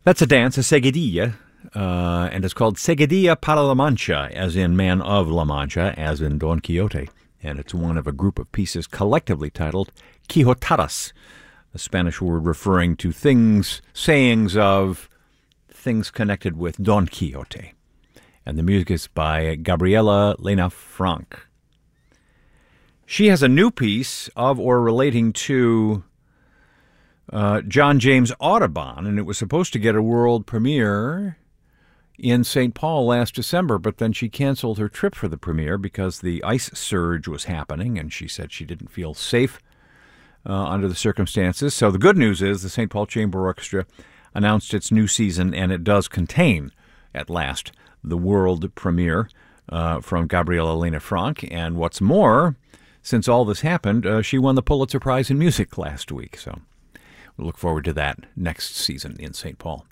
That's a dance, a seguidilla, and it's called Seguidilla para La Mancha, as in Man of La Mancha, as in Don Quixote. And it's one of a group of pieces collectively titled Quijotadas, a Spanish word referring to things, sayings of things connected with Don Quixote. And the music is by Gabriela Lena Frank. She has a new piece of or relating to John James Audubon, and it was supposed to get a world premiere in St. Paul last December, but then she canceled her trip for the premiere because the ice surge was happening, and she said she didn't feel safe under the circumstances. So the good news is the St. Paul Chamber Orchestra announced its new season, and it does contain, at last, the world premiere from Gabriela Lena Frank. And what's more, since all this happened, she won the Pulitzer Prize in Music last week. So we'll look forward to that next season in St. Paul.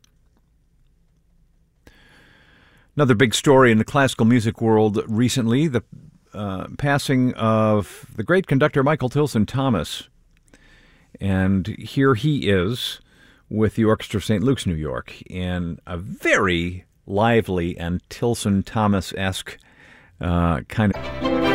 Another big story in the classical music world recently, the passing of the great conductor Michael Tilson Thomas. And here he is with the Orchestra of St. Luke's, New York, in a very lively and Tilson Thomas-esque kind of...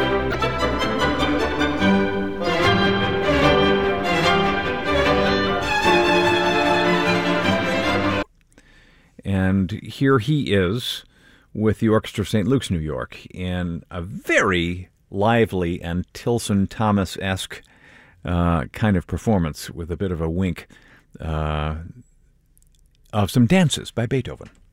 And here he is with the Orchestra of St. Luke's, New York, in a very lively and Tilson Thomas-esque kind of performance with a bit of a wink of some dances by Beethoven.